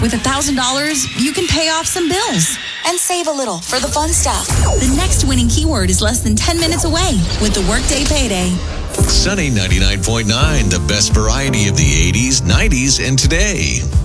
With $1,000, you can pay off some bills. And save a little for the fun stuff. The next winning keyword is less than 10 minutes away with the Workday Payday. Sunny 99.9, the best variety of the 80s, 90s, and today.